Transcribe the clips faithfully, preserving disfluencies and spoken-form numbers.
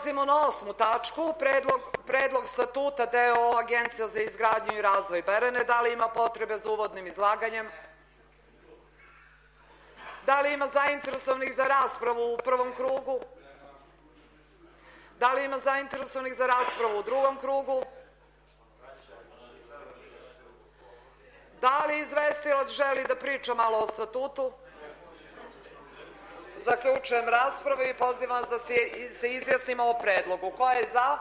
Prelazimo na osmu tačku, predlog, predlog statuta D O O Agencija za izgradnju i razvoj Berane. Da li ima potrebe za uvodnim izlaganjem? Da li ima zainteresovanih za raspravu u prvom krugu? Da li ima zainteresovanih za raspravu u drugom krugu? Da li izvestilac želi da priča malo o statutu? Zaključujem raspravu i pozivam vas da se izjasnimo o predlogu. Ko je za?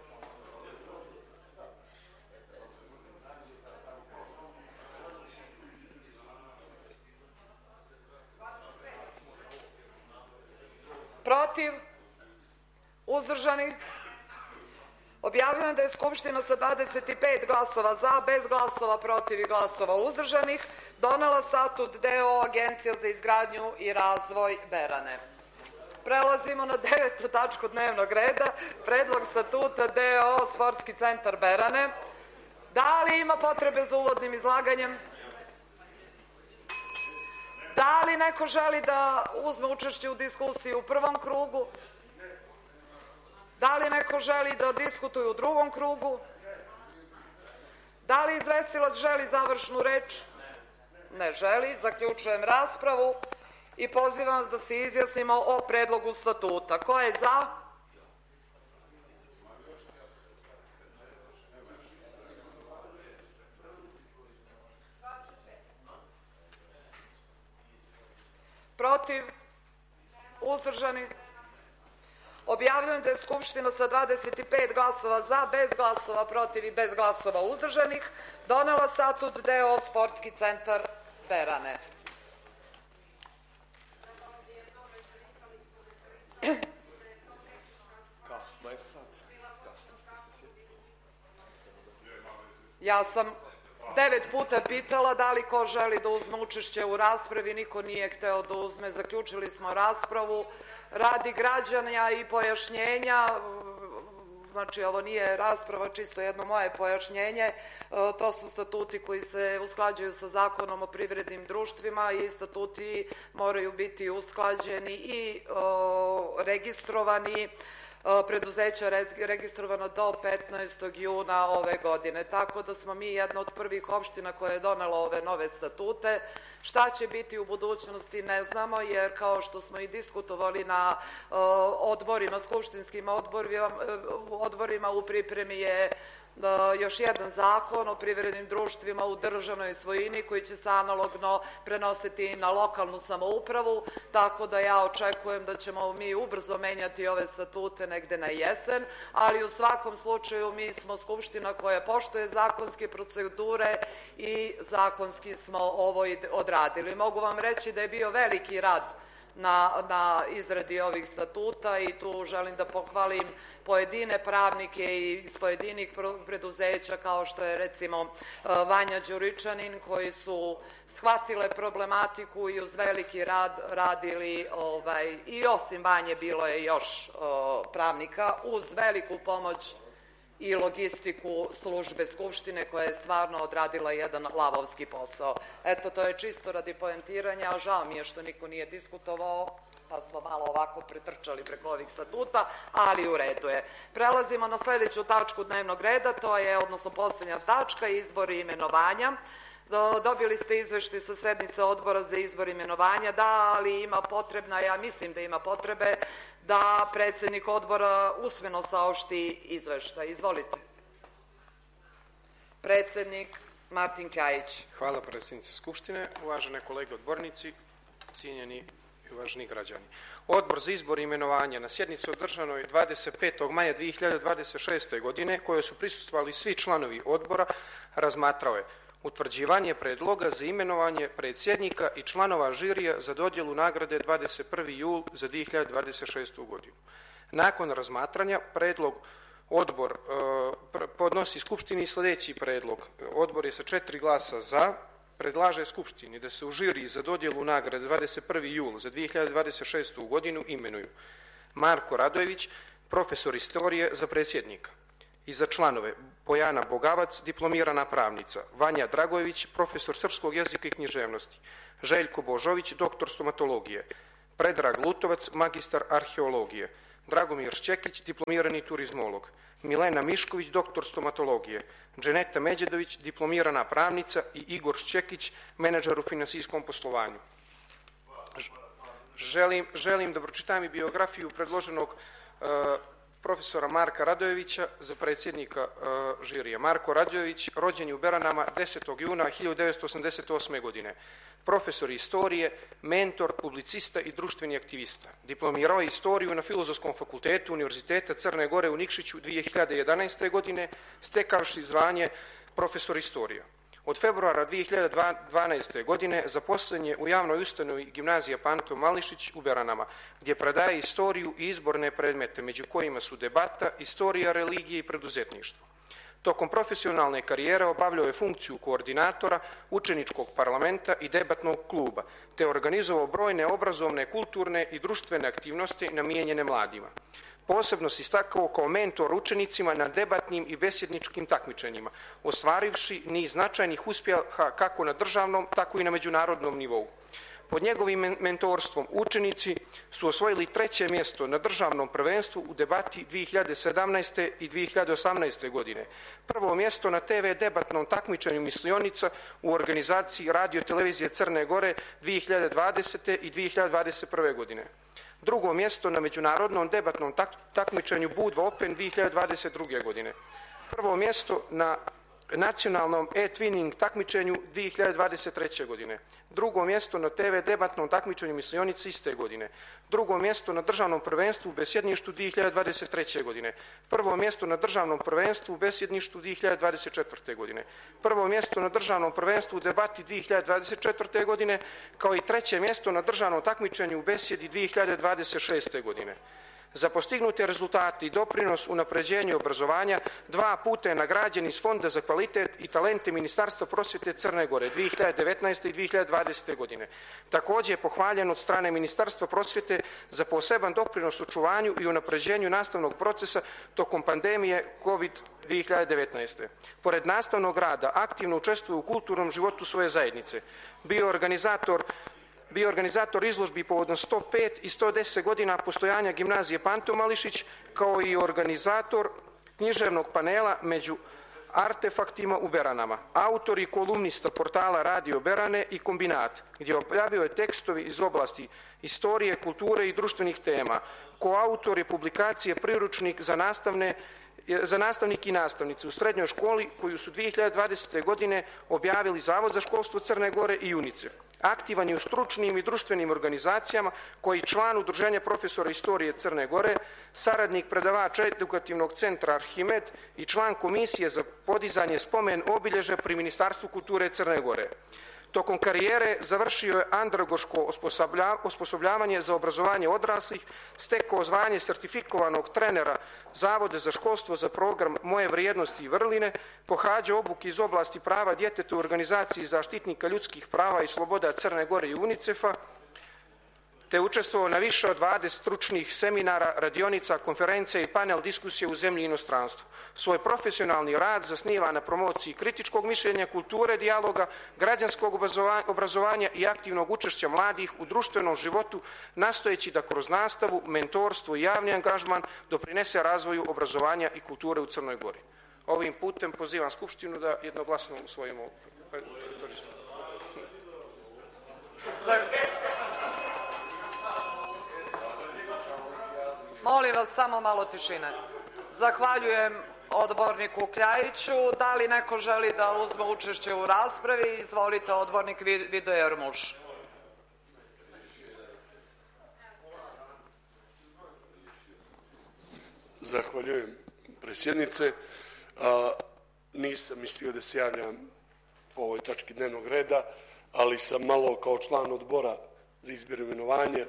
Protiv? Uzdržani? Objavljujem da je Skupština sa dvadeset pet glasova za, bez glasova protiv i glasova uzdržanih donela statut D O O Agencija za izgradnju i razvoj Berane. Prelazimo na devetu tačku dnevnog reda, predlog statuta D O O Sportski centar Berane. Da li ima potrebe za uvodnim izlaganjem? Da li neko želi da uzme učešće u diskusiji u prvom krugu? Da li neko želi da diskutuje u drugom krugu? Da li izvestilac želi završnu reč? Ne želi. Zaključujem raspravu i pozivam vas da se izjasnimo o predlogu statuta. Ko je za? Protiv? Uzdržani? Objavljujem da je Skupština sa dvadeset pet glasova za, bez glasova protiv i bez glasova uzdržanih donela statut D O O Sportski centar Berane. Kasno je sad. Ja sam devet puta pitala da li ko želi da uzme učešće u raspravi, niko nije hteo da uzme. Zaključili smo raspravu. Radi građana i pojašnjenja, znači ovo nije rasprava, čisto jedno moje pojašnjenje, to su statuti koji se usklađuju sa Zakonom o privrednim društvima i statuti moraju biti usklađeni i registrovani, preduzeća registrovano do petnaestog juna ove godine. Tako da smo mi jedna od prvih opština koja je donela ove nove statute. Šta će biti u budućnosti ne znamo, jer kao što smo i diskutovali na odborima, skupštinskim odborima, odborima u pripremi je još jedan zakon o privrednim društvima u državnoj svojini koji će se analogno prenositi na lokalnu samoupravu, tako da ja očekujem da ćemo mi ubrzo menjati ove statute negde na jesen, ali u svakom slučaju mi smo Skupština koja poštuje zakonske procedure i zakonski smo ovo odradili. Mogu vam reći da je bio veliki rad Na, na izradi ovih statuta i tu želim da pohvalim pojedine pravnike iz pojedinih preduzeća kao što je recimo Vanja Đuričanin, koji su shvatile problematiku i uz veliki rad radili, ovaj, i osim Vanje bilo je još o, pravnika, uz veliku pomoć i logistiku službe Skupštine koja je stvarno odradila jedan lavovski posao. Eto, to je čisto radi poentiranja, a žao mi je što niko nije diskutovao, pa smo malo ovako pretrčali preko ovih statuta, ali u redu je. Prelazimo na sledeću tačku dnevnog reda, to je, odnosno poslednja tačka, izbor i imenovanja. Dobili ste izveštaj sa sednice odbora za izbor i imenovanja. Da li ima potrebna, ja mislim da ima potrebe, da predsednik odbora usmeno saopšti izveštaj. Izvolite. Predsednik Martin Kjajić. Hvala, predsjednice Skupštine, uvažene kolege odbornici, cijenjeni i uvaženi građani. Odbor za izbor i imenovanje na sjednici održanoj dvadeset petog maja dve hiljade dvadeset šeste. godine, koje su prisustvovali svi članovi odbora, razmatrao je utvrđivanje predloga za imenovanje predsjednika i članova žirija za dodjelu nagrade dvadeset prvi jul za dve hiljade dvadeset šestu. godinu. Nakon razmatranja, predlog odbor e, podnosi Skupštini sljedeći predlog. Odbor je sa četiri glasa za, predlaže Skupštini da se u žiriji za dodjelu nagrade dvadeset prvi jul za dve hiljade dvadeset šestu. godinu imenuju Marko Radojević, profesor istorije, za predsjednika, i za članove Bojana Bogavac, diplomirana pravnica, Vanja Dragojević, profesor srpskog jezika i književnosti, Željko Božović, doktor stomatologije, Predrag Lutovac, magistar arheologije, Dragomir Šćekić, diplomirani turizmolog, Milena Mišković, doktor stomatologije, Dženeta Međedović, diplomirana pravnica i Igor Šćekić, menadžer u finansijskom poslovanju. Želim, želim da pročitam i biografiju predloženog uh, profesora Marka Radojevića za predsjednika uh, žirija. Marko Radojević, rođen je u Beranama desetog juna hiljadu devetsto osamdeset osme. godine. Profesor istorije, mentor, publicista i društveni aktivista. Diplomirao je istoriju na Filozofskom fakultetu Univerziteta Crne Gore u Nikšiću dvije hiljade jedanaeste. godine, stekavši zvanje profesor istorija. Od februara dvije hiljade dvanaeste. godine zaposlen je u javnoj ustanovi Gimnazija Panto Mališić u Beranama, gdje predaje istoriju i izborne predmete, među kojima su debata, istorija religije i preduzetništvo. Tokom profesionalne karijere obavljao je funkciju koordinatora učeničkog parlamenta i debatnog kluba, te organizovao brojne obrazovne, kulturne i društvene aktivnosti namijenjene mladima. Posebno se istakao kao mentor učenicima na debatnim i besjedničkim takmičenjima, ostvarivši niz značajnih uspjeha kako na državnom, tako i na međunarodnom nivou. Pod njegovim mentorstvom učenici su osvojili treće mjesto na državnom prvenstvu u debati dvije hiljade sedamnaeste. i dvije hiljade osamnaeste. godine. Prvo mjesto na te ve debatnom takmičenju mislionica u organizaciji Radio televizije Crne Gore dvije hiljade dvadesete. i dvije hiljade dvadeset prve. godine. Drugo mjesto na međunarodnom debatnom tak takmičenju Budva Open dvije hiljade dvadeset druge. godine. Prvo mjesto na nacionalnom e-twinning takmičenju dvije hiljade dvadeset treće. godine. Drugo mjesto na te ve debatnom takmičenju mislionica iste godine. Drugo mjesto na državnom prvenstvu u besjedništvu dvije hiljade dvadeset treće. godine. Prvo mjesto na državnom prvenstvu u besjedništvu dvije hiljade dvadeset četvrte. godine. Prvo mjesto na državnom prvenstvu u debati dvije hiljade dvadeset četvrte. godine, kao i treće mjesto na državnom takmičenju u besjedi dvije hiljade dvadeset šeste. godine. Za postignute rezultate i doprinos unapređenju obrazovanja dva puta je nagrađen iz Fonda za kvalitet i talente Ministarstva prosvjete Crne Gore dvije hiljade devetnaeste. i dvije hiljade dvadesete. godine. Također je pohvaljen od strane Ministarstva prosvjete za poseban doprinos očuvanju i unapređenju nastavnog procesa tokom pandemije COVID dvije hiljade devetnaeste. Pored nastavnog rada aktivno učestvuje u kulturnom životu svoje zajednice. Bio organizator bio organizator izložbi povodom sto pet i sto deset godina postojanja Gimnazije Panto Mališić, kao i organizator književnog panela među artefaktima u Beranama. Autor i kolumnista portala Radio Berane i Kombinat, gdje objavio je tekstovi iz oblasti istorije, kulture i društvenih tema. Koautor je publikacije Priručnik za nastavne za nastavnike i nastavnice u srednjoj školi, koju su dvije hiljade dvadesete. godine objavili Zavod za školstvo Crne Gore i UNICEF. Aktivan je u stručnim i društvenim organizacijama, koji član Udruženja profesora istorije Crne Gore, saradnik predavača edukativnog centra Arhimed i član komisije za podizanje spomen obilježja pri Ministarstvu kulture Crne Gore. Tokom karijere završio je andragoško osposobljavanje za obrazovanje odraslih, stekao zvanje sertifikovanog trenera Zavoda za školstvo za program Moje vrijednosti i vrline, pohađao obuke iz oblasti prava djeteta u organizaciji zaštitnika ljudskih prava i sloboda Crne Gore i UNICEF-a, te učestvovao na više od dvadeset stručnih seminara, radionica, konferencija i panel diskusije u zemlji i inostranstvu. Svoj profesionalni rad zasniva na promociji kritičkog mišljenja, kulture, dijaloga, građanskog obrazovanja i aktivnog učešća mladih u društvenom životu, nastojeći da kroz nastavu, mentorstvo i javni angažman doprinese razvoju obrazovanja i kulture u Crnoj Gori. Ovim putem pozivam Skupštinu da jednoglasno usvojimo. Molim vas samo malo tišine. Zahvaljujem odborniku Kljajiću. Da li neko želi da uzme učešće u raspravi? Izvolite, odbornik Vido Jermuš. Zahvaljujem, predsjednice. A, nisam mislio da se javljam po ovoj tački dnevnog reda, ali sam malo kao član odbora za izbor i imenovanje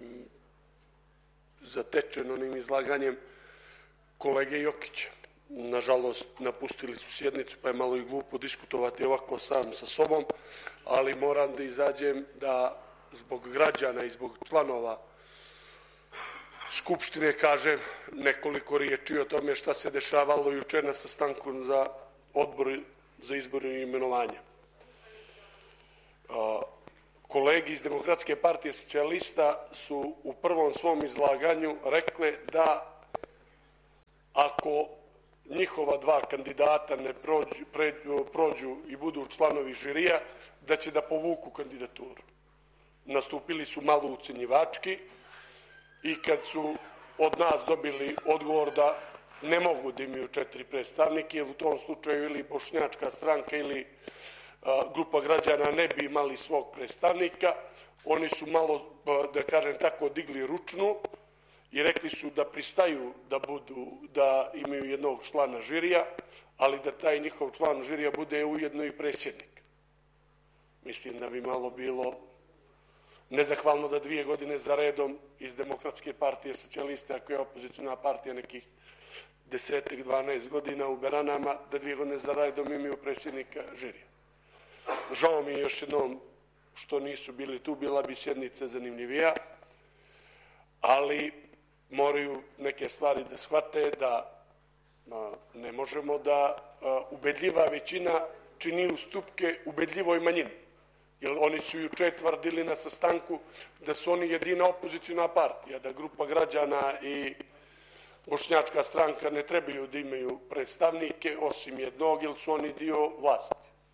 zatečen onim izlaganjem kolege Jokića. Nažalost, napustili su sjednicu, pa je malo i glupo diskutovati ovako sam sa sobom, ali moram da izađem da zbog građana i zbog članova Skupštine kažem nekoliko riječi o tome šta se dešavalo jučer na sastanku za odbor za izbor i imenovanje. kolegi iz Demokratske partije socijalista su u prvom svom izlaganju rekle da ako njihova dva kandidata ne prođu, pređu, prođu i budu članovi žirija, da će da povuku kandidaturu. Nastupili su malo ucenjivački i kad su od nas dobili odgovor da ne mogu da imaju četiri predstavnike, jer u tom slučaju ili Bošnjačka stranka ili a, grupa građana ne bi imali svog predstavnika, oni su malo, da kažem tako, digli ručnu i rekli su da pristaju da budu, da imaju jednog člana žirija, ali da taj njihov član žirija bude ujedno i predsjednik. Mislim da bi malo bilo nezahvalno da dvije godine za redom iz Demokratske partije socijaliste, ako je opozicijna partija nekih desetak, dvanaest godina u Beranama, da dvije godine za redom imaju predsjednika žirija. Žao mi je još jednom što nisu bili tu, bila bi sjednica zanimljivija, ali moraju neke stvari da shvate da a, ne možemo da a, ubedljiva većina čini ustupke ubedljivoj manjini. Jer oni su juče tvrdili na sastanku da su oni jedina opozicijna partija, da grupa građana i Bošnjačka stranka ne trebaju da imaju predstavnike osim jednog, jer su oni dio vlasti.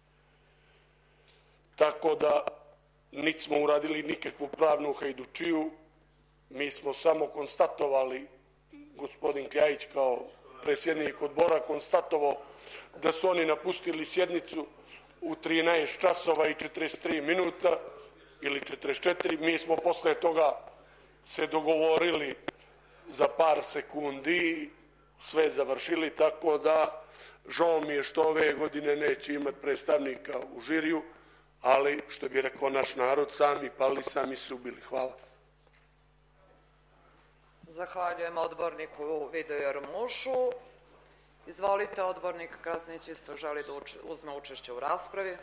Tako da niti smo uradili nikakvu pravnu hajdučiju, mi smo samo konstatovali, gospodin Kljajić kao predsjednik odbora konstatovao da su oni napustili sjednicu u trinaest časova i četrdeset tri minuta ili četrdeset četiri. Mi smo posle toga se dogovorili za par sekundi, sve završili, tako da žao mi je što ove godine neće imati predstavnika u žiriju, ali što bi rekao naš narod, sami pali, sami su ubili. Hvala. Zahvaljujem odborniku Vidojeru Mušu. Izvolite, odbornik Krasnić isto želi da uči, uzme učešće u raspravi.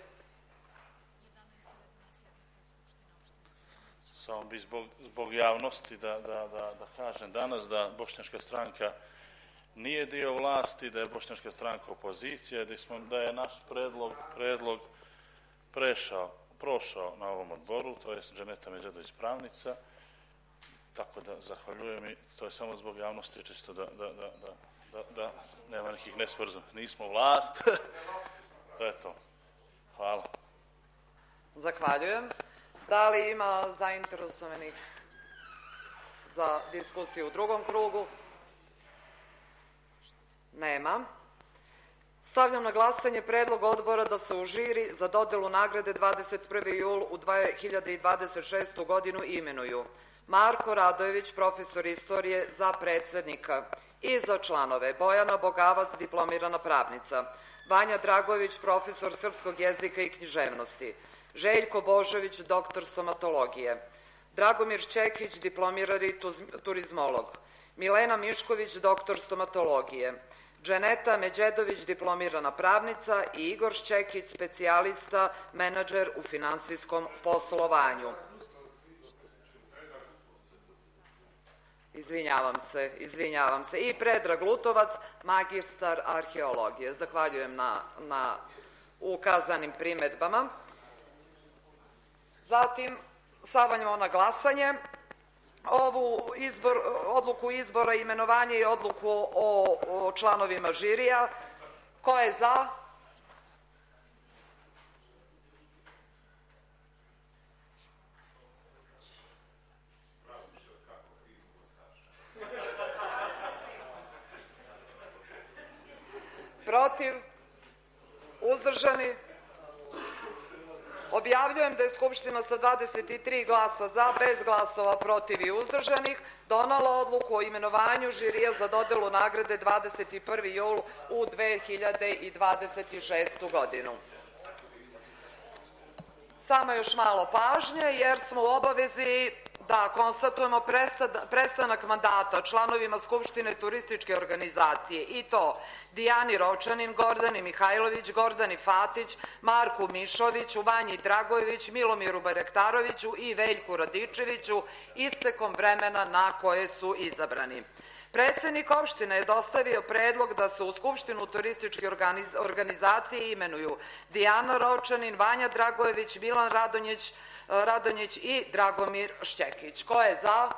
Samo bi zbog, zbog javnosti da, da, da, da kažem danas da Bošnjačka stranka nije dio vlasti, da je Bošnjačka stranka opozicija, da, smo, da je naš predlog, predlog prešao, prošao na ovom odboru, to je Dženeta Međedović pravnica, tako da zahvaljujem i to je samo zbog javnosti, čisto da, da, da, da, da, da nema nekih nesporazuma. Nismo vlast, to je to. Hvala. Zahvaljujem. Da li ima zainteresovanih za diskusiju u drugom krugu? Nema. Stavljam na glasanje predlog odbora da se u žiri za dodelu nagrade dvadeset prvi jul u dve hiljade dvadeset šestu godinu imenuju Marko Radojević, profesor istorije, za predsjednika, i za članove Bojana Bogavac, diplomirana pravnica, Vanja Dragović, profesor srpskog jezika i književnosti, Željko Božović, doktor stomatologije, Dragomir Čekić, diplomirani turizmolog, Milena Mišković, doktor stomatologije, Dženeta Međedović, diplomirana pravnica, i Igor Šćekić, specijalista, menadžer u finansijskom poslovanju. Izvinjavam se, izvinjavam se. I Predrag Lutovac, magistar arheologije. Zahvaljujem na, na ukazanim primedbama. Zatim, stavljamo na glasanje ovu izbor, odluku izbora, imenovanje i odluku o, o članovima žirija. Ko je za? Protiv? Uzdržani? Objavljujem da je Skupština sa dvadeset tri glasa za, bez glasova protiv i uzdržanih, donala odluku o imenovanju žirija za dodelu nagrade dvadeset prvi jul u dve hiljade dvadeset šestu godinu. Samo još malo pažnje, jer smo u obavezi da konstatujemo prestanak mandata članovima Skupštine turističke organizacije, i to Dijani Ročanin, Gordani Mihajlović, Gordani Fatić, Marku Mišoviću, Vanji Dragojević, Milomiru Barektaroviću i Veljku Radičeviću istekom vremena na koje su izabrani. Predsednik opštine je dostavio predlog da se u Skupštinu turističke organizacije imenuju Dijana Ročanin, Vanja Dragojević, Milan Radonjić, Radonjić i Dragomir Šćekić. Ko je za?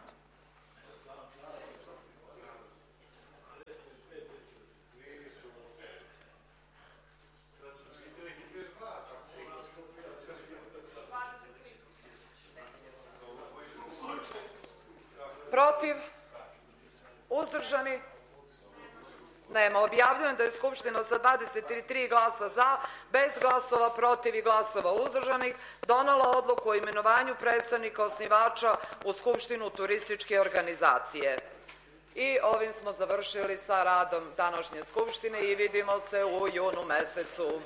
Protiv? Uzdržani? Nema. Objavljujem da je Skupština sa dvadeset tri glasa za, bez glasova protiv i glasova uzdržanih, donela odluku o imenovanju predstavnika osnivača u Skupštinu turističke organizacije. I ovim smo završili sa radom današnje Skupštine i vidimo se u junu mesecu.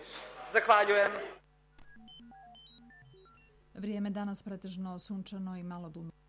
Zahvaljujem. Vrijeme danas pretežno sunčano i malo dume.